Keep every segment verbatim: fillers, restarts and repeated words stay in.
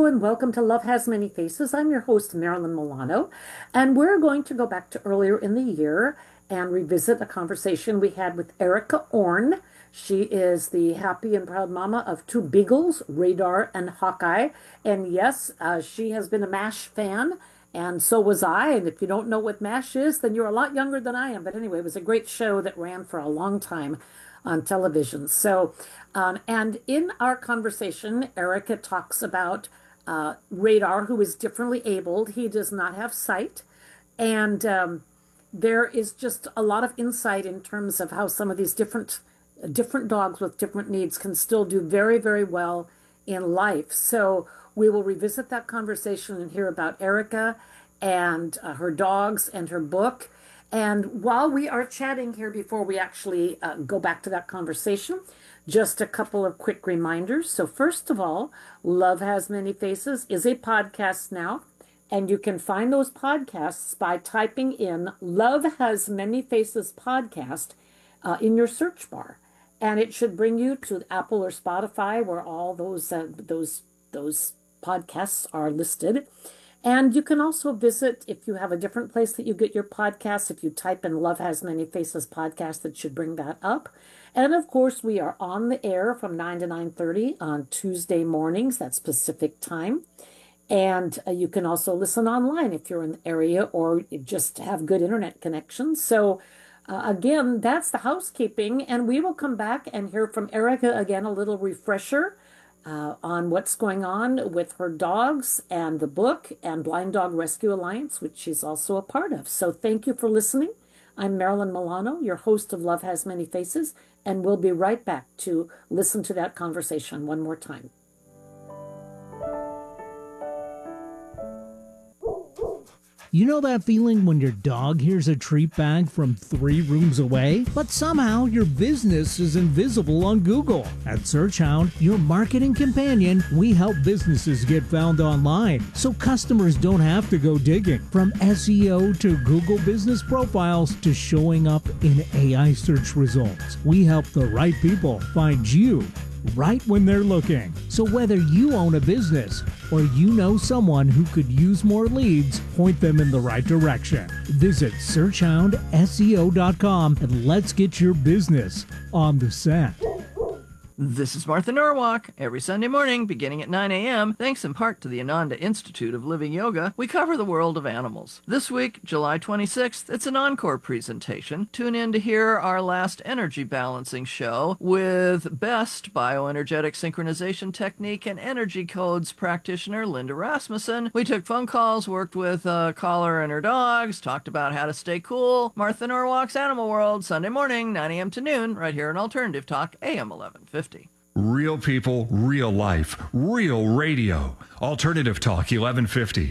and welcome to Love Has Many Faces. I'm your host, Marilyn Milano, and we're going to go back to earlier in the year and revisit a conversation we had with Erica Orn. She is the happy and proud mama of two beagles, Radar and Hawkeye. And yes, uh, she has been a MASH fan, and so was I. And if you don't know what MASH is, then you're a lot younger than I am. But anyway, it was a great show that ran for a long time on television. So, um, and in our conversation, Erica talks about uh, Radar, who is differently abled. He does not have sight. And um, there is just a lot of insight in terms of how some of these different different dogs with different needs can still do very, very well in life. So we will revisit that conversation and hear about Erica and uh, her dogs and her book. And while we are chatting here, before we actually uh, go back to that conversation, just a couple of quick reminders. So first of all, Love Has Many Faces is a podcast now, and you can find those podcasts by typing in Love Has Many Faces podcast uh, in your search bar. And it should bring you to Apple or Spotify, where all those uh, those those podcasts are listed. And you can also visit, if you have a different place that you get your podcasts, if you type in Love Has Many Faces podcast, that should bring that up. And of course, we are on the air from nine to nine thirty on Tuesday mornings, that's Pacific time. And uh, you can also listen online if you're in the area or just have good internet connections. So uh, again, that's the housekeeping. And we will come back and hear from Erica again, a little refresher Uh, on what's going on with her dogs and the book and Blind Dog Rescue Alliance, which she's also a part of. So thank you for listening. I'm Marilyn Milano, your host of Love Has Many Faces, and we'll be right back to listen to that conversation one more time. You know that feeling when your dog hears a treat bag from three rooms away, but somehow your business is invisible on Google? At SearchHound, your marketing companion, we help businesses get found online, so customers don't have to go digging. From S E O to Google business profiles to showing up in A I search results, we help the right people find you right when they're looking. So whether you own a business or you know someone who could use more leads, point them in the right direction. Visit search hound S E O dot com and let's get your business on the set. This is Martha Norwalk. Every Sunday morning, beginning at nine a.m., thanks in part to the Ananda Institute of Living Yoga, we cover the world of animals. This week, July twenty-sixth, it's an encore presentation. Tune in to hear our last energy balancing show with Best Bioenergetic Synchronization Technique and Energy Codes practitioner Linda Rasmussen. We took phone calls, worked with a caller and her dogs, talked about how to stay cool. Martha Norwalk's Animal World, Sunday morning, nine a.m. to noon, right here on Alternative Talk, A M eleven fifty. Real people, real life, real radio. Alternative Talk eleven fifty.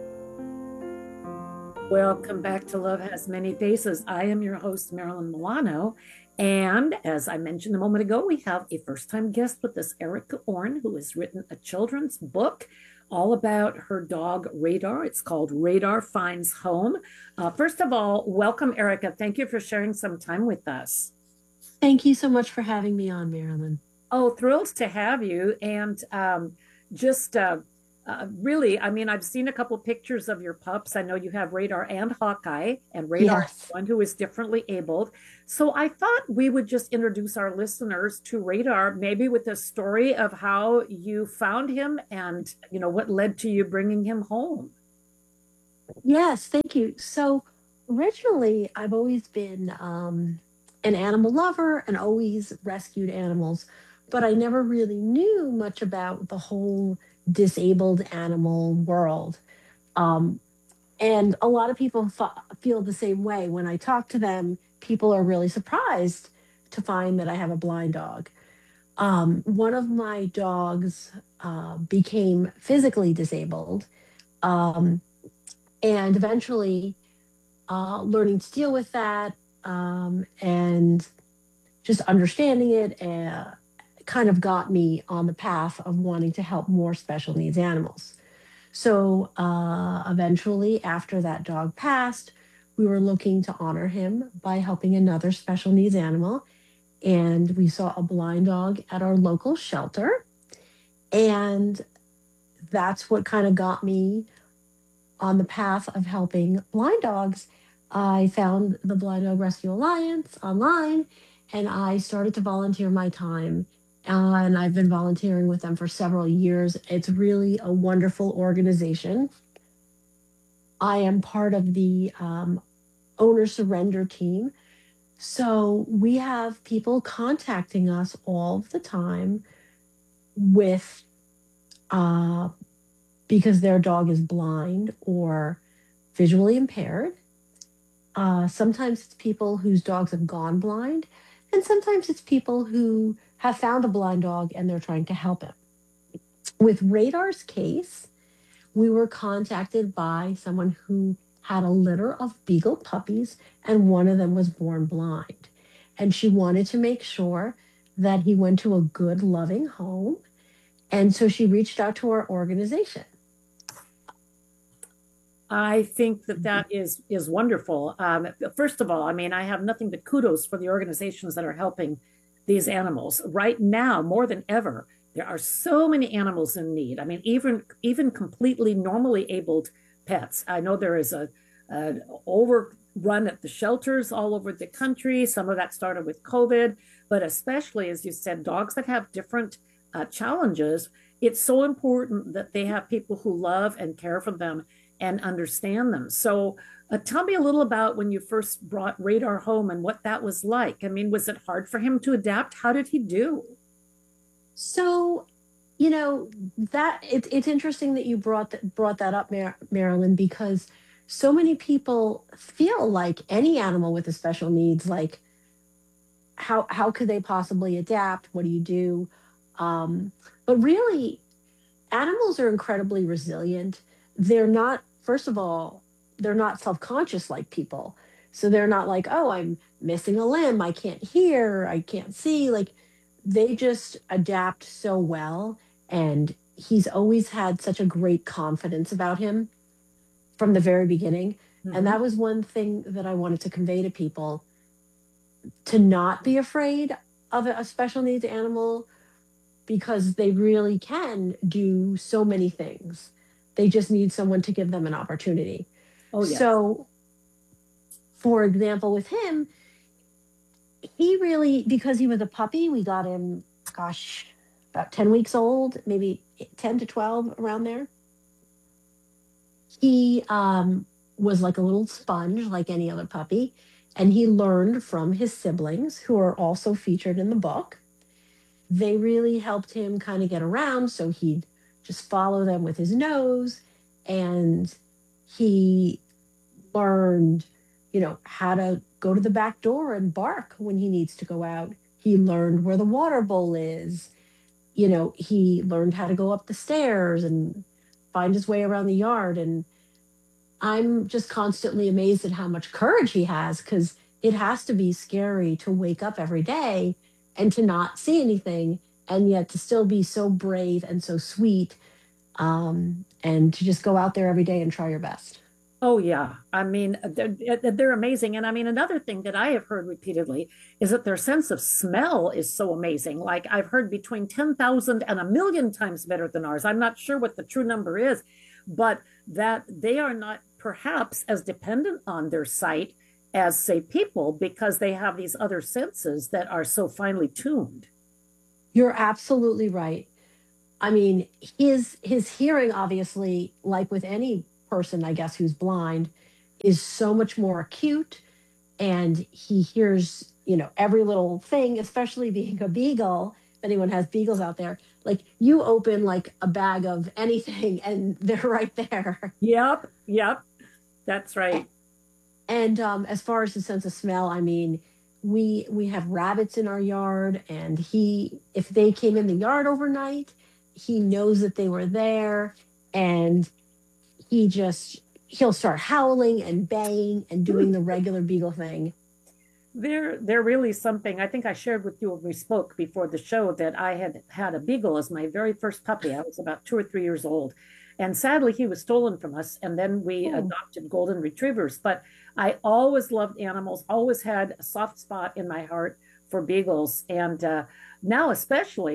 Welcome back to Love Has Many Faces. I am your host, Marilyn Milano. And as I mentioned a moment ago, we have a first-time guest with us, Erica Orn, who has written a children's book all about her dog, Radar. It's called Radar Finds Home. Uh, first of all, welcome, Erica. Thank you for sharing some time with us. Thank you so much for having me on, Marilyn. Oh, thrilled to have you. And um, just uh, uh, really, I mean, I've seen a couple pictures of your pups. I know you have Radar and Hawkeye, and Radar Yes. is one who is differently abled. So I thought we would just introduce our listeners to Radar, maybe with a story of how you found him and, you know, what led to you bringing him home. Yes, thank you. So originally, I've always been um, an animal lover and always rescued animals, but I never really knew much about the whole disabled animal world. Um, and a lot of people th- feel the same way. When I talk to them, people are really surprised to find that I have a blind dog. Um, one of my dogs uh, became physically disabled. Um, and eventually uh, learning to deal with that um, and just understanding it uh, kind of got me on the path of wanting to help more special needs animals. So uh, eventually, after that dog passed, we were looking to honor him by helping another special needs animal. And we saw a blind dog at our local shelter. And that's what kind of got me on the path of helping blind dogs. I found the Blind Dog Rescue Alliance online and I started to volunteer my time. Uh, and I've been volunteering with them for several years. It's really a wonderful organization. I am part of the um, owner surrender team. So we have people contacting us all the time with uh, because their dog is blind or visually impaired. Uh, sometimes it's people whose dogs have gone blind, and sometimes it's people who have found a blind dog and they're trying to help him. With Radar's case, we were contacted by someone who had a litter of beagle puppies, and one of them was born blind. And she wanted to make sure that he went to a good, loving home. And so she reached out to our organization. I think that that is is wonderful. Um, first of all, I mean, I have nothing but kudos for the organizations that are helping these animals. Right now, more than ever, there are so many animals in need. I mean, even even completely normally abled pets. I know there is a an overrun at the shelters all over the country. Some of that started with COVID, but especially, as you said, dogs that have different uh, challenges. It's so important that they have people who love and care for them and understand them. So uh, tell me a little about when you first brought Radar home and what that was like. I mean, was it hard for him to adapt? How did he do? So, you know, that it, it's interesting that you brought that brought that up, Mar- Marilyn, because so many people feel like any animal with a special needs, like how how could they possibly adapt? What do you do? Um, but really, animals are incredibly resilient. They're not, first of all, they're not self-conscious like people. So they're not like, oh, I'm missing a limb, I can't hear, I can't see. Like they just adapt so well. And he's always had such a great confidence about him from the very beginning. Mm-hmm. And that was one thing that I wanted to convey to people, to not be afraid of a special needs animal, because they really can do so many things. They just need someone to give them an opportunity. Oh, yeah. So, for example, with him, he really, because he was a puppy, we got him, gosh, about ten weeks old, maybe ten to twelve, around there. He um, was like a little sponge, like any other puppy. And he learned from his siblings, who are also featured in the book. They really helped him kind of get around. So he'd just follow them with his nose. And he learned, you know, how to go to the back door and bark when he needs to go out. He learned where the water bowl is. You know, he learned how to go up the stairs and find his way around the yard. And I'm just constantly amazed at how much courage he has, because it has to be scary to wake up every day and to not see anything, and yet to still be so brave and so sweet, um, and to just go out there every day and try your best. Oh, yeah. I mean, they're, they're amazing. And I mean, another thing that I have heard repeatedly is that their sense of smell is so amazing. Like I've heard between ten thousand and a million times better than ours. I'm not sure what the true number is, but that they are not perhaps as dependent on their sight as, say, people, because they have these other senses that are so finely tuned. You're absolutely right. I mean, his his hearing, obviously, like with any person, I guess, who's blind, is so much more acute, and he hears, you know, every little thing, especially being a beagle. If anyone has beagles out there, like you open like a bag of anything and they're right there. Yep, yep, that's right. And um, as far as the sense of smell, I mean, we we have rabbits in our yard, and he, if they came in the yard overnight, he knows that they were there, and he just he'll start howling and baying and doing the regular beagle thing. They're they're really something. I think I shared with you when we spoke before the show that I had had a beagle as my very first puppy. I was about two or three years old, and sadly he was stolen from us. And then we Oh. adopted golden retrievers. But I always loved animals. Always had a soft spot in my heart for beagles, and uh, now especially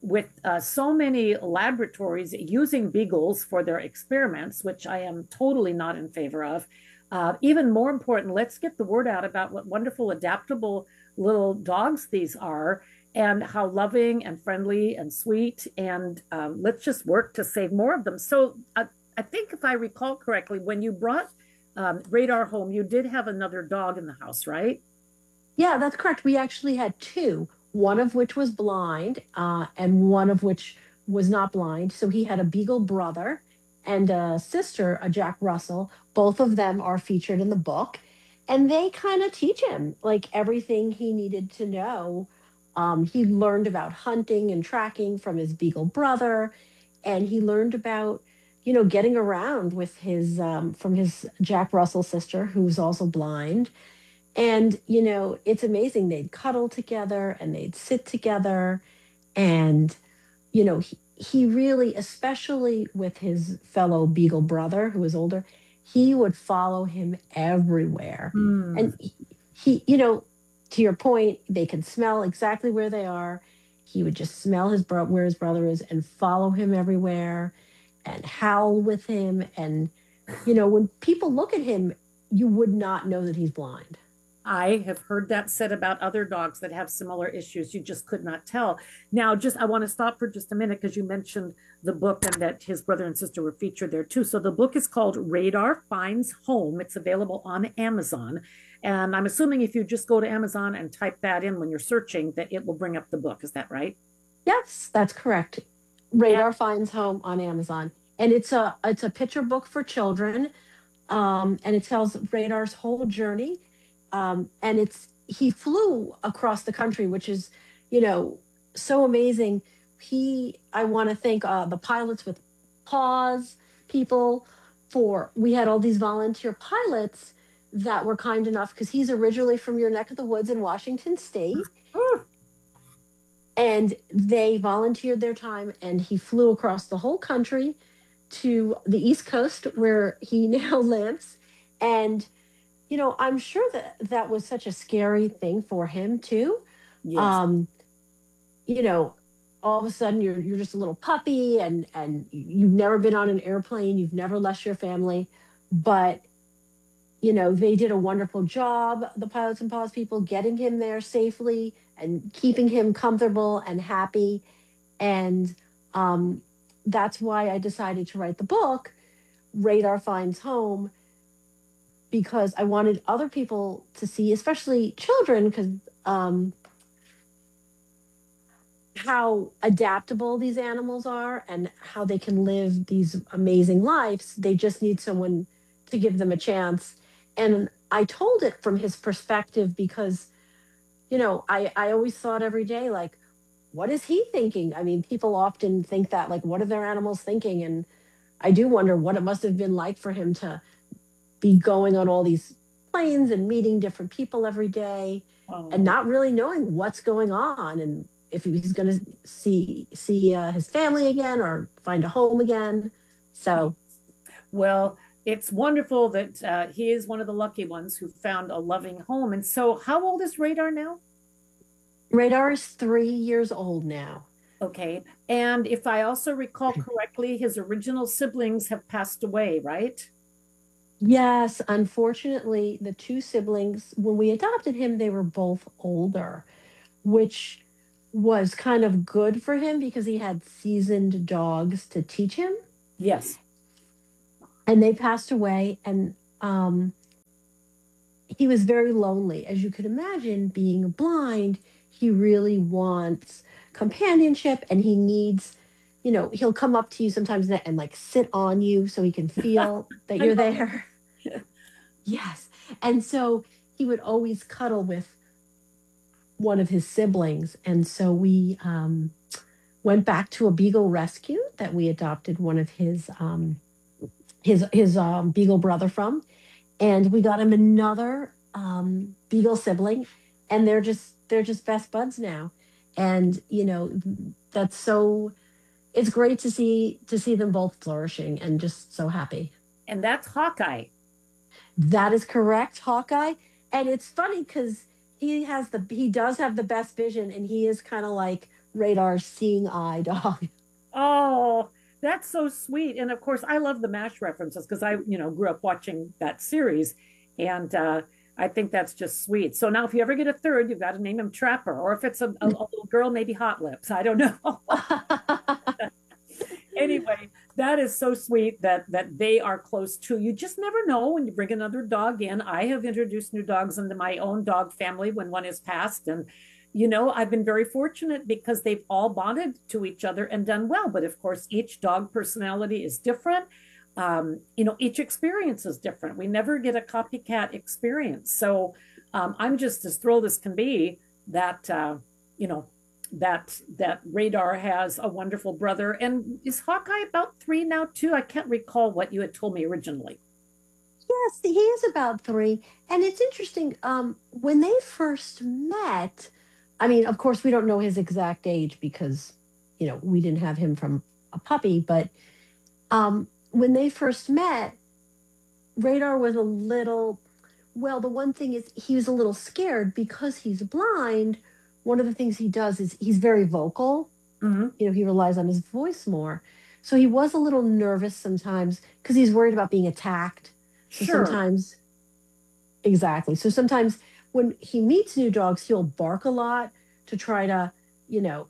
with uh, so many laboratories using beagles for their experiments, which I am totally not in favor of, uh, even more important, let's get the word out about what wonderful, adaptable little dogs these are and how loving and friendly and sweet. And um, let's just work to save more of them. So uh, I think if I recall correctly, when you brought um, Radar home, you did have another dog in the house, right? Yeah, that's correct. We actually had two, one of which was blind, uh, and one of which was not blind. So he had a beagle brother and a sister, a Jack Russell. Both of them are featured in the book. And they kind of teach him like everything he needed to know. Um, he learned about hunting and tracking from his beagle brother, and he learned about, you know, getting around with his um, from his Jack Russell sister, who was also blind. And, you know, it's amazing. They'd cuddle together and they'd sit together. And, you know, he, he really, especially with his fellow beagle brother who was older, he would follow him everywhere. Mm. And he, he, you know, to your point, they can smell exactly where they are. He would just smell his bro- where his brother is and follow him everywhere and howl with him. And, you know, when people look at him, you would not know that he's blind. I have heard that said about other dogs that have similar issues. You just could not tell. Now, just I want to stop for just a minute because you mentioned the book and that his brother and sister were featured there too. So the book is called Radar Finds Home. It's available on Amazon. And I'm assuming if you just go to Amazon and type that in when you're searching, that it will bring up the book. Is that right? Yes, that's correct. Radar Finds Home on Amazon. And it's a it's a picture book for children. Um, and it tells Radar's whole journey. Um, and it's he flew across the country, which is, you know, so amazing. He I want to thank uh, the pilots with Paws people for we had all these volunteer pilots that were kind enough because he's originally from your neck of the woods in Washington State. Oh, And they volunteered their time and he flew across the whole country to the East Coast where he now lives. And, you know, I'm sure that that was such a scary thing for him too. yes. Um, you know, all of a sudden you're you're just a little puppy and and you've never been on an airplane, you've never left your family, but you know, they did a wonderful job, the pilots and pause people, getting him there safely and keeping him comfortable and happy. And um, that's why I decided to write the book, Radar Finds Home, because I wanted other people to see, especially children, because um, how adaptable these animals are and how they can live these amazing lives. They just need someone to give them a chance. And I told it from his perspective because, you know, I, I always thought every day, like, what is he thinking? I mean, people often think that, like, what are their animals thinking? And I do wonder what it must have been like for him to be going on all these planes and meeting different people every day Oh. and not really knowing what's going on and if he's going to see see uh, his family again or find a home again. So, Well, it's wonderful that uh, he is one of the lucky ones who found a loving home. And so, how old is Radar now? Radar is three years old now. Okay. And if I also recall correctly, his original siblings have passed away, right? Yes, unfortunately, the two siblings, when we adopted him, they were both older, which was kind of good for him because he had seasoned dogs to teach him. Yes. And they passed away. And um, he was very lonely. As you could imagine, being blind, he really wants companionship and he needs, you know, he'll come up to you sometimes and, and like sit on you so he can feel that I you're love there. Yes. And so he would always cuddle with one of his siblings. And so we um, went back to a beagle rescue that we adopted one of his um, his his um, beagle brother from, and we got him another um, beagle sibling, and they're just they're just best buds now. And you know that's so it's great to see to see them both flourishing and just so happy. And that's Hawkeye. That is correct, Hawkeye. And it's funny because he has the he does have the best vision, and he is kind of like Radar's seeing eye dog. Oh, that's so sweet. And of course, I love the MASH references because I, you know, grew up watching that series. And uh, I think that's just sweet. So now if you ever get a third, you've got to name him Trapper. Or if it's a, a, a little girl, maybe Hot Lips. I don't know. Anyway, that is so sweet that that they are close too. You just never know when you bring another dog in. I have introduced new dogs into my own dog family when one is passed, and you know, I've been very fortunate because they've all bonded to each other and done well. But of course, each dog personality is different. Um, you know, each experience is different. We never get a copycat experience. So um, I'm just as thrilled as can be that uh, you know that that Radar has a wonderful brother. And is Hawkeye about three now too? I can't recall what you had told me originally. Yes, he is about three. And it's interesting, um, when they first met, I mean, of course, we don't know his exact age because, you know, we didn't have him from a puppy, but um, when they first met, Radar was a little, well, the one thing is he was a little scared because he's blind. One of the things he does is he's very vocal. Mm-hmm. You know, he relies on his voice more. So he was a little nervous sometimes because he's worried about being attacked. So Sure. sometimes, exactly. So sometimes when he meets new dogs, he'll bark a lot to try to, you know,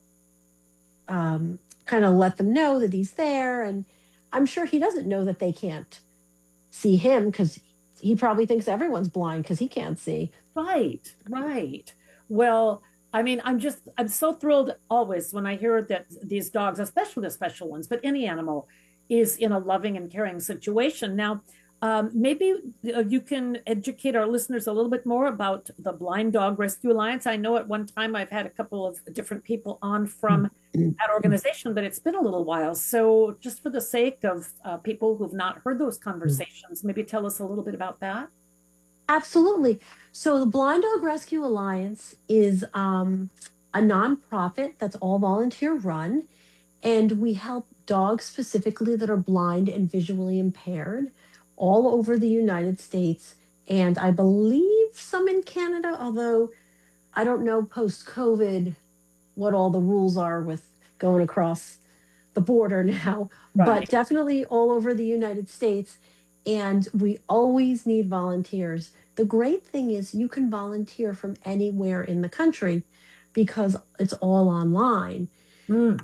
um, kind of let them know that he's there. And I'm sure he doesn't know that they can't see him because he probably thinks everyone's blind because he can't see. Right, right. Well, I mean, I'm just, I'm so thrilled always when I hear that these dogs, especially the special ones, but any animal is in a loving and caring situation. Now, um, maybe uh, you can educate our listeners a little bit more about the Blind Dog Rescue Alliance. I know at one time I've had a couple of different people on from that organization, but it's been a little while. So just for the sake of uh, people who've not heard those conversations, maybe tell us a little bit about that. Absolutely. So the Blind Dog Rescue Alliance is um, a nonprofit that's all volunteer run, and we help dogs specifically that are blind and visually impaired all over the United States, and I believe some in Canada, although I don't know post-COVID what all the rules are with going across the border now, Right. but definitely all over the United States. And we always need volunteers. The great thing is you can volunteer from anywhere in the country because it's all online. Mm.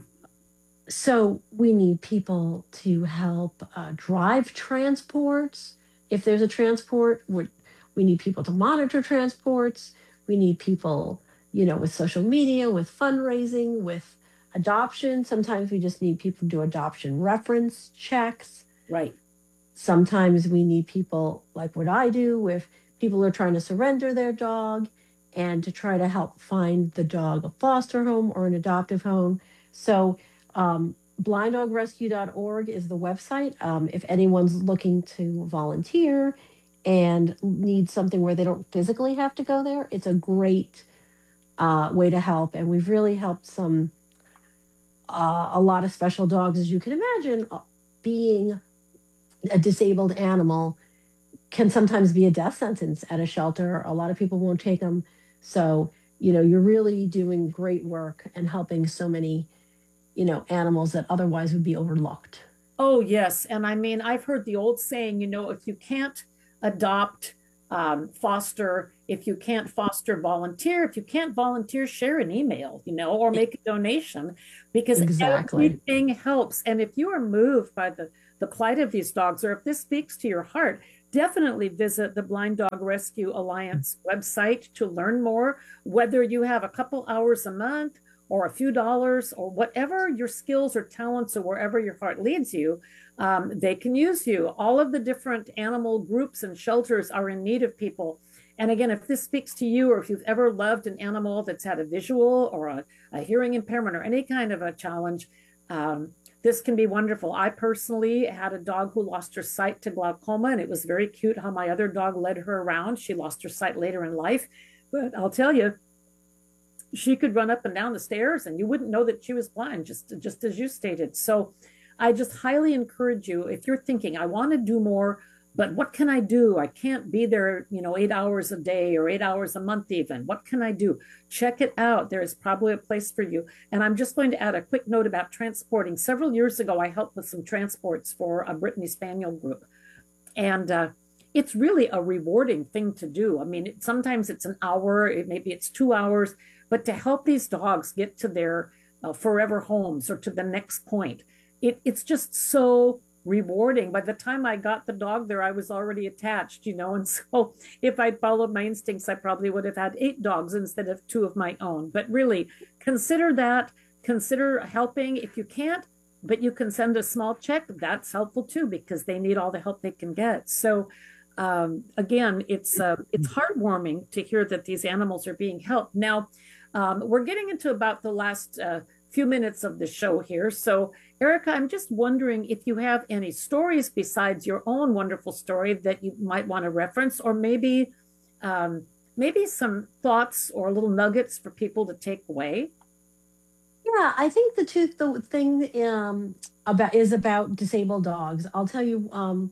So we need people to help uh, drive transports. If there's a transport, we we need people to monitor transports. We need people, you know, with social media, with fundraising, with adoption. Sometimes we just need people to do adoption reference checks. Right. Sometimes we need people like what I do if people are trying to surrender their dog and to try to help find the dog a foster home or an adoptive home. So um, blind dog rescue dot org is the website. Um, if anyone's looking to volunteer and needs something where they don't physically have to go there, it's a great uh, way to help. And we've really helped some, uh, a lot of special dogs, as you can imagine, uh, being a disabled animal can sometimes be a death sentence at a shelter. A lot of people won't take them. So, you know, you're really doing great work and helping so many, you know, animals that otherwise would be overlooked. Oh, yes. And I mean, I've heard the old saying, you know, if you can't adopt, um, foster, if you can't foster, volunteer, if you can't volunteer, share an email, you know, or make a donation because Exactly. everything helps. And if you are moved by the, the plight of these dogs, or if this speaks to your heart, definitely visit the Blind Dog Rescue Alliance website to learn more, whether you have a couple hours a month or a few dollars or whatever your skills or talents or wherever your heart leads you, um, they can use you. All of the different animal groups and shelters are in need of people. And again, if this speaks to you, or if you've ever loved an animal that's had a visual or a, a hearing impairment or any kind of a challenge, um, this can be wonderful. I personally had a dog who lost her sight to glaucoma, and it was very cute how my other dog led her around. She lost her sight later in life, but I'll tell you, she could run up and down the stairs and you wouldn't know that she was blind, just, just as you stated. So I just highly encourage you, if you're thinking, I want to do more but what can I do? I can't be there, you know, eight hours a day or eight hours a month even. What can I do? Check it out. There is probably a place for you. And I'm just going to add a quick note about transporting. Several years ago, I helped with some transports for a Brittany Spaniel group. And uh, it's really a rewarding thing to do. I mean, it, sometimes it's an hour, it, maybe it's two hours, but to help these dogs get to their uh, forever homes or to the next point, it, it's just so rewarding. By the time I got the dog there, I was already attached, you know, and so if I'd followed my instincts, I probably would have had eight dogs instead of two of my own. But really, consider that, consider helping. If you can't, but you can send a small check, that's helpful too, because they need all the help they can get. So um, again, it's uh, it's heartwarming to hear that these animals are being helped. Now, um, we're getting into about the last uh, few minutes of the show here. So Erica, I'm just wondering if you have any stories besides your own wonderful story that you might want to reference, or maybe um, maybe some thoughts or little nuggets for people to take away. Yeah, I think the two the thing um, about is about disabled dogs. I'll tell you um,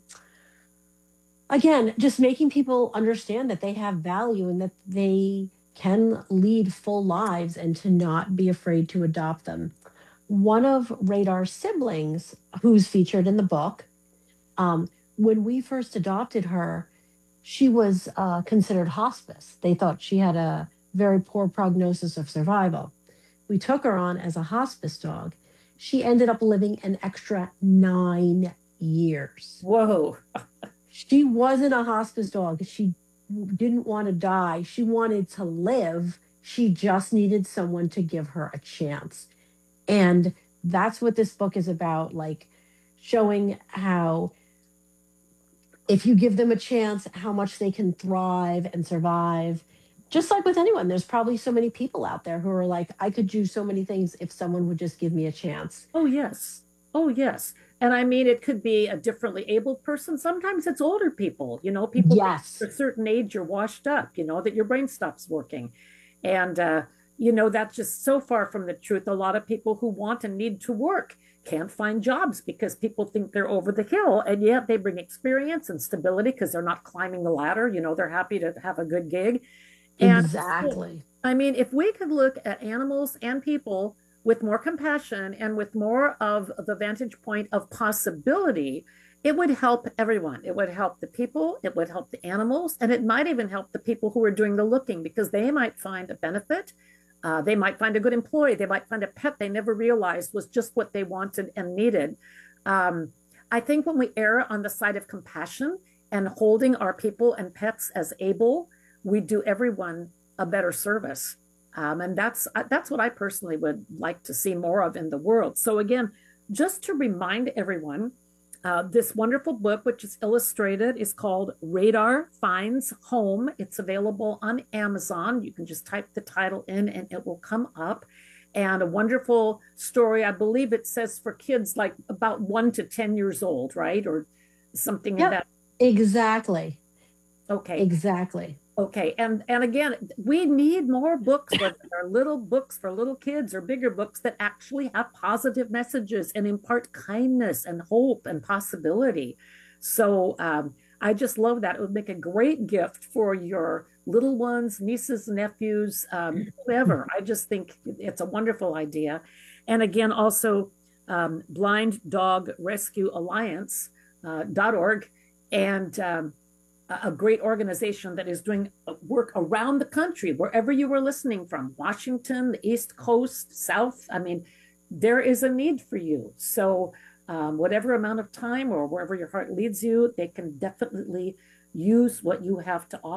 again, just making people understand that they have value and that they can lead full lives and to not be afraid to adopt them. One of Radar's siblings, who's featured in the book, um, when we first adopted her, she was uh, considered hospice. They thought she had a very poor prognosis of survival. We took her on as a hospice dog. She ended up living an extra nine years. Whoa. She wasn't a hospice dog. She didn't want to die. She wanted to live. She just needed someone to give her a chance. And that's what this book is about, like showing how if you give them a chance, how much they can thrive and survive. Just like with anyone, there's probably so many people out there who are like, I could do so many things if someone would just give me a chance. Oh, yes. Oh, yes. And I mean, it could be a differently abled person. Sometimes it's older people, you know, people Yes. at a certain age, you're washed up, you know, that your brain stops working. And, uh, you know, that's just so far from the truth. A lot of people who want and need to work can't find jobs because people think they're over the hill. And yet they bring experience and stability because they're not climbing the ladder. You know, they're happy to have a good gig. And Exactly. I mean, if we could look at animals and people with more compassion and with more of the vantage point of possibility, it would help everyone. It would help the people, it would help the animals, and it might even help the people who are doing the looking because they might find a benefit. Uh, they might find a good employee. They might find a pet they never realized was just what they wanted and needed. Um, I think when we err on the side of compassion and holding our people and pets as able, we do everyone a better service. Um, and that's that's what I personally would like to see more of in the world. So again, just to remind everyone, uh, this wonderful book, which is illustrated, is called Radar Finds Home. It's available on Amazon. You can just type the title in and it will come up. And a wonderful story. I believe it says for kids like about one to ten years old, right? Or something Yep. in that. Exactly. Okay. Exactly. Okay, and and again, we need more books, whether they're little books for little kids or bigger books that actually have positive messages and impart kindness and hope and possibility. So um, I just love that. It would make a great gift for your little ones, nieces, nephews, um, whoever. I just think it's a wonderful idea. And again, also um, Blind Dog Rescue Alliance uh, dot org and um, a great organization that is doing work around the country, wherever you were listening from, Washington, the East Coast, South. I mean, there is a need for you. So um, whatever amount of time or wherever your heart leads you, they can definitely use what you have to offer.